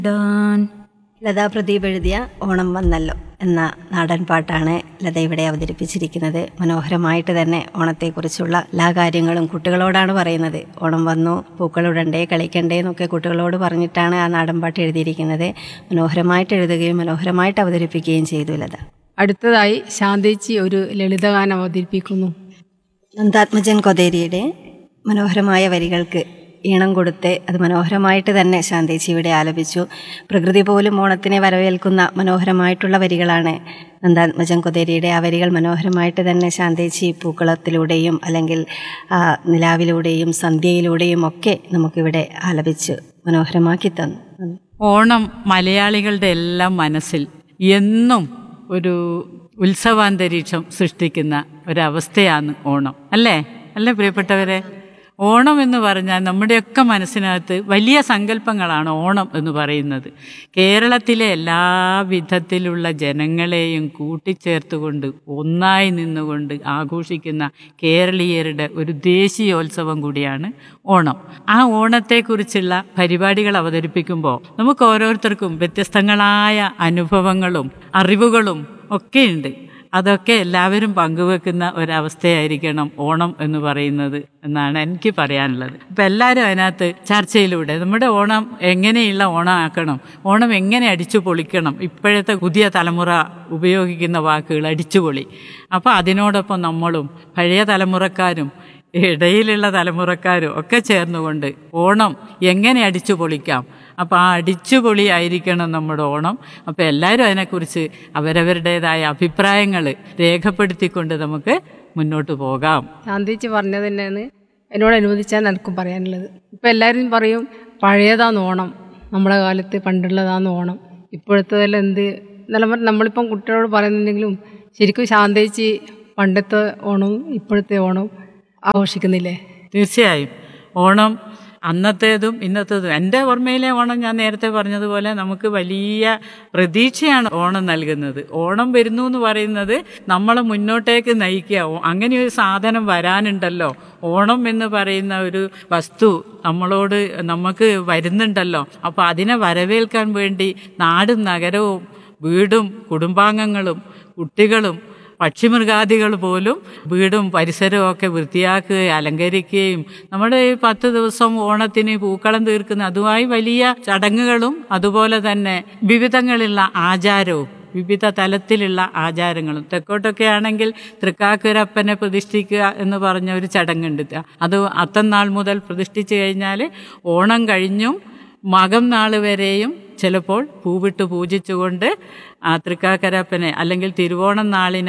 Dan. Lata Pradeep എഴുതിയ ഓണം വന്നല്ലോ എന്ന നാടൻ പാട്ടാണ് ലത ഇവിടെ അവതരിപ്പിച്ചിരിക്കുന്നത്. മനോഹരമായിട്ട് തന്നെ ഓണത്തെക്കുറിച്ചുള്ള എല്ലാ കാര്യങ്ങളും കുട്ടികളോടാണ് പറയുന്നത്. ഓണം വന്നു, പൂക്കളിടണ്ടേ, കളിക്കണ്ടേ എന്നൊക്കെ കുട്ടികളോട് പറഞ്ഞിട്ടാണ് ആ നാടൻ പാട്ട് എഴുതിയിരിക്കുന്നത്. മനോഹരമായിട്ട് എഴുതുകയും മനോഹരമായിട്ട് അവതരിപ്പിക്കുകയും ചെയ്തു ലത. അടുത്തതായി ശാന്തേച്ചി ഒരു ലളിതഗാനം അവതരിപ്പിക്കുന്നു. നന്ദാത്മജൻ കൊതേരിയുടെ മനോഹരമായ വരികൾക്ക് ഈണം കൊടുത്ത് അത് മനോഹരമായിട്ട് തന്നെ ശാന്തേച്ചി ഇവിടെ ആലപിച്ചു. പ്രകൃതി പോലും ഓണത്തിനെ വരവേൽക്കുന്ന മനോഹരമായിട്ടുള്ള വരികളാണ് നന്ദാത്മജൻ കൊതേരിയുടെ. ആ വരികൾ മനോഹരമായിട്ട് തന്നെ ശാന്തേച്ചി പൂക്കളത്തിലൂടെയും അല്ലെങ്കിൽ നിലാവിലൂടെയും സന്ധ്യയിലൂടെയും ഒക്കെ നമുക്കിവിടെ ആലപിച്ച് മനോഹരമാക്കി തന്നു. ഓണം മലയാളികളുടെ എല്ലാം മനസ്സിൽ എന്നും ഒരു ഉത്സവാന്തരീക്ഷം സൃഷ്ടിക്കുന്ന ഒരവസ്ഥയാണ് ഓണം. അല്ലേ പ്രിയപ്പെട്ടവരെ? ഓണം എന്ന് പറഞ്ഞാൽ നമ്മുടെയൊക്കെ മനസ്സിനകത്ത് വലിയ സങ്കല്പങ്ങളാണ് ഓണം എന്ന് പറയുന്നത്. കേരളത്തിലെ എല്ലാ വിധത്തിലുള്ള ജനങ്ങളെയും കൂട്ടിച്ചേർത്തുകൊണ്ട് ഒന്നായി നിന്നുകൊണ്ട് ആഘോഷിക്കുന്ന കേരളീയരുടെ ഒരു ദേശീയോത്സവം കൂടിയാണ് ഓണം. ആ ഓണത്തെക്കുറിച്ചുള്ള പരിപാടികൾ അവതരിപ്പിക്കുമ്പോൾ നമുക്ക് ഓരോരുത്തർക്കും വ്യത്യസ്തങ്ങളായ അനുഭവങ്ങളും അറിവുകളും ഒക്കെയുണ്ട്. അതൊക്കെ എല്ലാവരും പങ്കുവെക്കുന്ന ഒരവസ്ഥയായിരിക്കണം ഓണം എന്ന് പറയുന്നത് എന്നാണ് എനിക്ക് പറയാനുള്ളത്. അപ്പം എല്ലാവരും അതിനകത്ത് ചർച്ചയിലൂടെ നമ്മുടെ ഓണം എങ്ങനെയുള്ള ഓണം ആക്കണം, ഓണം എങ്ങനെ അടിച്ചു പൊളിക്കണം, ഇപ്പോഴത്തെ പുതിയ തലമുറ ഉപയോഗിക്കുന്ന വാക്കുകൾ അടിച്ചുപൊളി. അപ്പോൾ അതിനോടൊപ്പം നമ്മളും പഴയ തലമുറക്കാരും ഇടയിലുള്ള തലമുറക്കാരും ഒക്കെ ചേർന്നുകൊണ്ട് ഓണം എങ്ങനെ അടിച്ചു പൊളിക്കാം, അപ്പോൾ ആ അടിച്ചുപൊളി ആയിരിക്കണം നമ്മുടെ ഓണം. അപ്പോൾ എല്ലാവരും അതിനെക്കുറിച്ച് അവരവരുടേതായ അഭിപ്രായങ്ങൾ രേഖപ്പെടുത്തിക്കൊണ്ട് നമുക്ക് മുന്നോട്ട് പോകാം. ശാന്തേച്ചി പറഞ്ഞത് തന്നെയാണ് എന്നോടനുബന്ധിച്ചാണ് എനിക്കും പറയാനുള്ളത്. ഇപ്പം എല്ലാവരും പറയും പഴയതാന്ന് ഓണം, നമ്മളെ കാലത്ത് പണ്ടുള്ളതാന്ന് ഓണം, ഇപ്പോഴത്തേതെല്ലാം എന്ത് നമ്മളിപ്പം കുട്ടികളോട് പറയുന്നുണ്ടെങ്കിലും ശരിക്കും ശാന്തേച്ചി പണ്ടത്തെ ഓണവും ഇപ്പോഴത്തെ ഓണവും ആഘോഷിക്കുന്നില്ലേ? തീർച്ചയായും ഓണം അന്നത്തേതും ഇന്നത്തേതും. എൻ്റെ ഓർമ്മയിലെ ഓണം ഞാൻ നേരത്തെ പറഞ്ഞതുപോലെ നമുക്ക് വലിയ പ്രതീക്ഷയാണ് ഓണം നൽകുന്നത്. ഓണം വരുന്നു എന്ന് പറയുന്നത് നമ്മളെ മുന്നോട്ടേക്ക് നയിക്കുക. അങ്ങനെ ഒരു സാധനം വരാനുണ്ടല്ലോ, ഓണം എന്ന് പറയുന്ന ഒരു വസ്തു നമുക്ക് വരുന്നുണ്ടല്ലോ. അപ്പോൾ അതിനെ വരവേൽക്കാൻ വേണ്ടി നാടും നഗരവും വീടും കുടുംബാംഗങ്ങളും കുട്ടികളും പക്ഷിമൃഗാദികൾ പോലും വീടും പരിസരവും ഒക്കെ വൃത്തിയാക്കുകയും അലങ്കരിക്കുകയും നമ്മുടെ ഈ 10 ദിവസം ഓണത്തിന് പൂക്കളം തീർക്കുന്ന അതുമായി വലിയ ചടങ്ങുകളും അതുപോലെ തന്നെ വിവിധങ്ങളുള്ള ആചാരവും വിവിധ തലത്തിലുള്ള ആചാരങ്ങളും. തെക്കോട്ടൊക്കെ ആണെങ്കിൽ തൃക്കാക്കരപ്പനെ പ്രതിഷ്ഠിക്കുക എന്ന് പറഞ്ഞ ഒരു ചടങ്ങുണ്ട്. അത് അത്തന്നാൾ മുതൽ പ്രതിഷ്ഠിച്ചു കഴിഞ്ഞാൽ ഓണം കഴിഞ്ഞും മകം നാൾ വരെയും ചിലപ്പോൾ പൂവിട്ട് പൂജിച്ചുകൊണ്ട് ആ തൃക്കാക്കരപ്പനെ അല്ലെങ്കിൽ തിരുവോണം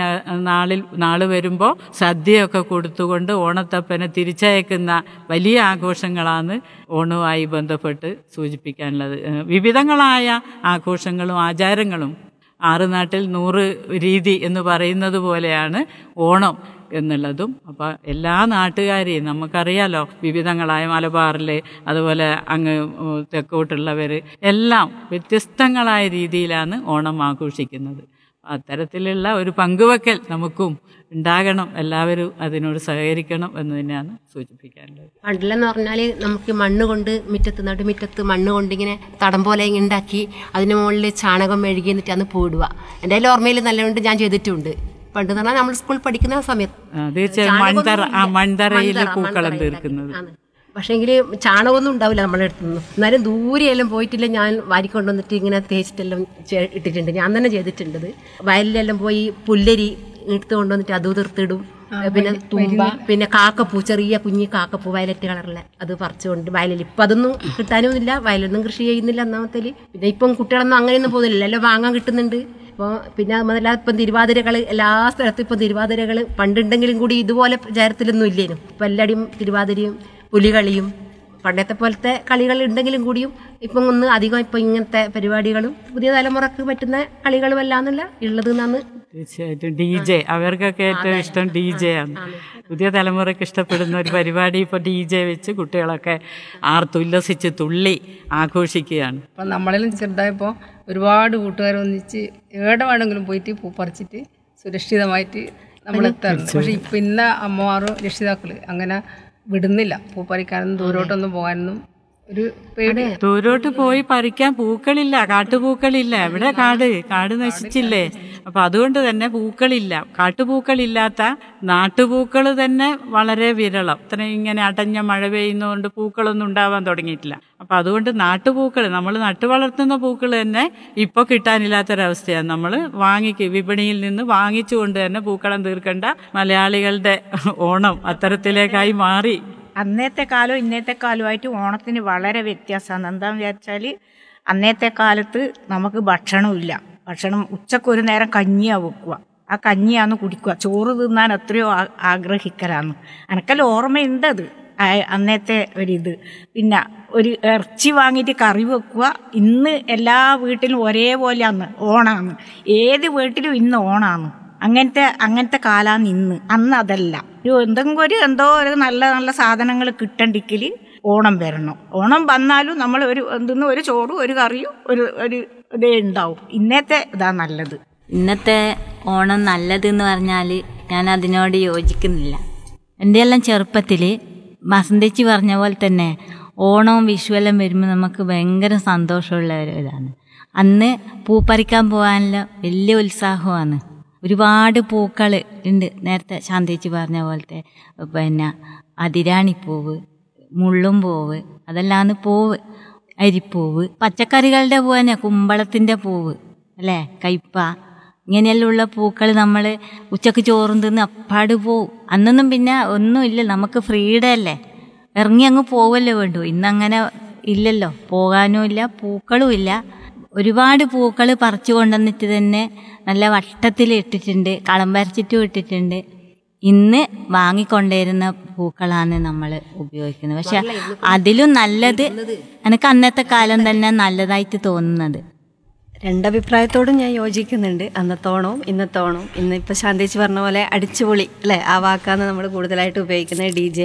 നാൾ വരുമ്പോൾ സദ്യയൊക്കെ കൊടുത്തുകൊണ്ട് ഓണത്തപ്പനെ തിരിച്ചയക്കുന്ന വലിയ ആഘോഷങ്ങളാണ് ഓണവുമായി ബന്ധപ്പെട്ട് സൂചിപ്പിക്കാനുള്ളത്. വിവിധങ്ങളായ ആഘോഷങ്ങളും ആചാരങ്ങളും 6 നാട്ടിൽ 100 രീതി എന്ന് പറയുന്നത് പോലെയാണ് ഓണം എന്നുള്ളതും. അപ്പോൾ എല്ലാ നാട്ടുകാരെയും നമുക്കറിയാലോ, വിവിധങ്ങളായ മലബാറിൽ അതുപോലെ അങ്ങ് തെക്കോട്ടുള്ളവർ എല്ലാം വ്യത്യസ്തങ്ങളായ രീതിയിലാണ് ഓണം ആഘോഷിക്കുന്നത്. അത്തരത്തിലുള്ള ഒരു പങ്കുവെക്കൽ നമുക്കും ഉണ്ടാകണം. എല്ലാവരും അതിനോട് സഹകരിക്കണം എന്ന് തന്നെയാണ് സൂചിപ്പിക്കാനുള്ളത്. പണ്ടില്ലെന്ന് പറഞ്ഞാൽ നമുക്ക് മണ്ണ് കൊണ്ട് നടുമുറ്റത്ത് മണ്ണ് കൊണ്ടിങ്ങനെ തടം പോലെ ഉണ്ടാക്കി അതിന് മുകളിൽ ചാണകം മെഴുകി എന്നിട്ട് അന്ന് പൂടുക. എൻ്റെ ഓർമ്മയിൽ നല്ലതുകൊണ്ട് ഞാൻ ചെയ്തിട്ടുണ്ട്. പണ്ട് പറഞ്ഞാൽ നമ്മൾ സ്കൂൾ പഠിക്കുന്ന സമയത്ത് തീർച്ചയായും മൺതറയിൽ പൂക്കളം തീർക്കുന്നത്. പക്ഷേങ്കിൽ ചാണകമൊന്നും ഉണ്ടാവില്ല നമ്മുടെ അടുത്തൊന്നും. എന്നാലും ദൂരെയെല്ലാം പോയിട്ടില്ല, ഞാൻ വാരിക്കൊണ്ടുവന്നിട്ട് ഇങ്ങനെ തേച്ചിട്ടെല്ലാം ഇട്ടിട്ടുണ്ട്. ഞാൻ തന്നെ ചെയ്തിട്ടുണ്ടത്. വയലിലെല്ലാം പോയി പുല്ലരി എടുത്ത് കൊണ്ടുവന്നിട്ട് അത് തീർത്തിടും. പിന്നെ തുമ്പ, പിന്നെ കാക്കപ്പൂ, ചെറിയ കുഞ്ഞി കാക്കപ്പൂ വയലറ്റ് കളറിലെ അത് പറിച്ചുകൊണ്ട് വയലിൽ. ഇപ്പം അതൊന്നും കിട്ടാനൊന്നുമില്ല, വയലൊന്നും കൃഷി ചെയ്യുന്നില്ല ഒന്നാമത്തേൽ. പിന്നെ ഇപ്പം കുട്ടികളൊന്നും അങ്ങനെയൊന്നും പോകുന്നില്ല, എല്ലാം വാങ്ങാൻ കിട്ടുന്നുണ്ട്. അപ്പോൾ പിന്നെ അതല്ല ഇപ്പം തിരുവാതിരകൾ എല്ലാ സ്ഥലത്തും ഇപ്പം തിരുവാതിരകൾ പണ്ടുണ്ടെങ്കിലും കൂടി ഇതുപോലെ പ്രചാരത്തിലൊന്നും ഇല്ലേനും. ഇപ്പം എല്ലാവരും തിരുവാതിരയും പുലികളിയും പണ്ടത്തെ പോലത്തെ കളികൾ ഉണ്ടെങ്കിലും കൂടിയും ഇപ്പം ഒന്ന് അധികം ഇപ്പം ഇങ്ങനത്തെ പരിപാടികളും പുതിയ തലമുറക്ക് പറ്റുന്ന കളികളും അല്ലാന്നല്ല ഉള്ളത് എന്നാണ്. തീർച്ചയായിട്ടും DJ അവർക്കൊക്കെ ഏറ്റവും ഇഷ്ടം DJ ആണ്. പുതിയ തലമുറയ്ക്ക് ഇഷ്ടപ്പെടുന്ന ഒരു പരിപാടി ഇപ്പോൾ DJ വെച്ച് കുട്ടികളൊക്കെ ആർത്തുല്ലസിച്ച് തുള്ളി ആഘോഷിക്കുകയാണ്. അപ്പം നമ്മളെല്ലാം ചെറുതായപ്പോൾ ഒരുപാട് കൂട്ടുകാരൊന്നിച്ച് എവിടെ വേണമെങ്കിലും പോയിട്ട് പൂ പറിച്ചിട്ട് സുരക്ഷിതമായിട്ട് നമ്മൾ എത്താറുണ്ട്. പക്ഷെ ഇപ്പം ഇന്ന അമ്മമാരും രക്ഷിതാക്കൾ അങ്ങനെ വിടുന്നില്ല. പൂ പറിക്കാനൊന്നും ദൂരോട്ടൊന്നും പോകാനൊന്നും ഒരു പേടി. ദൂരോട്ട് പോയി പറിക്കാൻ പൂക്കളില്ല, കാട്ടുപൂക്കളില്ല. ഇവിടെ കാട് നശിച്ചില്ലേ. അപ്പൊ അതുകൊണ്ട് തന്നെ പൂക്കളില്ല. കാട്ടുപൂക്കളില്ലാത്ത നാട്ടുപൂക്കൾ തന്നെ വളരെ വിരളം. ഇത്രയും ഇങ്ങനെ അടഞ്ഞ മഴ പെയ്യുന്നതുകൊണ്ട് പൂക്കളൊന്നും ഉണ്ടാവാൻ തുടങ്ങിയിട്ടില്ല. അപ്പൊ അതുകൊണ്ട് നാട്ടുപൂക്കൾ, നമ്മൾ നട്ടു വളർത്തുന്ന പൂക്കൾ തന്നെ ഇപ്പൊ കിട്ടാനില്ലാത്തൊരവസ്ഥയാണ്. നമ്മൾ വിപണിയിൽ നിന്ന് വാങ്ങിച്ചുകൊണ്ട് തന്നെ പൂക്കളം തീർക്കേണ്ട മലയാളികളുടെ ഓണം അത്തരത്തിലേക്കായി മാറി. അന്നത്തെ കാലവും ഇന്നത്തെ കാലവുമായിട്ട് ഓണത്തിന് വളരെ വ്യത്യാസമാണ്. എന്താണെന്ന് വിചാരിച്ചാൽ അന്നത്തെ കാലത്ത് നമുക്ക് ഭക്ഷണമില്ല. ഭക്ഷണം ഉച്ചക്കൊരു നേരം കഞ്ഞിയാണ് വെക്കുക. ആ കഞ്ഞിയാന്ന് കുടിക്കുക. ചോറ് തിന്നാൻ എത്രയോ ആഗ്രഹിക്കലാന്ന്. എനിക്കെല്ലാം ഓർമ്മയുണ്ടത് അന്നത്തെ ഒരിത്. പിന്നെ ഒരു ഇറച്ചി വാങ്ങിയിട്ട് കറി വെക്കുക. ഇന്ന് എല്ലാ വീട്ടിലും ഒരേപോലെയാണ് ഓണാന്ന്. ഏത് വീട്ടിലും ഇന്ന് ഓണാന്ന്. അങ്ങനത്തെ കാലാന്ന് ഇന്ന്. അന്ന് അതല്ല. എന്തോ ഒരു നല്ല സാധനങ്ങൾ കിട്ടണ്ടെങ്കിൽ ഓണം വരണം. ഓണം വന്നാലും നമ്മൾ ഒരു ചോറും ഒരു കറിയും ഒരു ഇതേ ഉണ്ടാവും. ഇന്നത്തെ ഇതാ നല്ലത്. ഇന്നത്തെ ഓണം നല്ലതെന്ന് പറഞ്ഞാൽ ഞാൻ അതിനോട് യോജിക്കുന്നില്ല. എൻ്റെ എല്ലാം ചെറുപ്പത്തിൽ വസന്തേച്ചി പറഞ്ഞ പോലെ തന്നെ ഓണവും വിഷുവെല്ലാം വരുമ്പോൾ നമുക്ക് ഭയങ്കര സന്തോഷമുള്ള ഒരു ഇതാണ്. അന്ന് പൂ പറിക്കാൻ പോകാനുള്ള വലിയ ഉത്സാഹമാണ്. ഒരുപാട് പൂക്കൾ ഉണ്ട്. നേരത്തെ ശാന്തേച്ചി പറഞ്ഞ പോലത്തെ പിന്നെ അതിരാണിപ്പൂവ്, മുള്ളും പൂവ്, അതെല്ലാമാണ് പൂവ്. അരിപ്പൂവ്, പച്ചക്കറികളുടെ പൂവ് തന്നെ, കുമ്പളത്തിൻ്റെ പൂവ് അല്ലേ, കയ്പ, ഇങ്ങനെയെല്ലാം പൂക്കൾ നമ്മൾ ഉച്ചക്ക് ചോറും തിന്ന് അപ്പാട് പോവും. അന്നൊന്നും പിന്നെ ഒന്നുമില്ല, നമുക്ക് ഫ്രീഡം അല്ലേ, ഇറങ്ങി അങ്ങ് പോവല്ലേ വേണ്ടു. ഇന്നങ്ങനെ ഇല്ലല്ലോ, പോകാനും ഇല്ല, പൂക്കളും ഇല്ല. ഒരുപാട് പൂക്കൾ പറിച്ചു കൊണ്ടുവന്നിട്ട് തന്നെ നല്ല വട്ടത്തിൽ ഇട്ടിട്ടുണ്ട്, കളം വരച്ചിട്ടും ഇട്ടിട്ടുണ്ട്. ഇന്ന് വാങ്ങിക്കൊണ്ടുവരുന്ന പൂക്കളാണ് നമ്മൾ ഉപയോഗിക്കുന്നത്. പക്ഷെ അതിലും നല്ലത് എനിക്ക് അന്നത്തെ കാലം തന്നെ നല്ലതായിട്ട് തോന്നുന്നത്. രണ്ടഭിപ്രായത്തോടും ഞാൻ യോജിക്കുന്നുണ്ട്. അന്നത്തെ ഓണവും ഇന്നത്തെ ഓണവും. ഇന്നിപ്പോൾ ശാന്തേച്ചി പറഞ്ഞ പോലെ അടിച്ചുപൊളി അല്ലേ, ആ വാക്കാണ് നമ്മൾ കൂടുതലായിട്ട് ഉപയോഗിക്കുന്നത്. DJ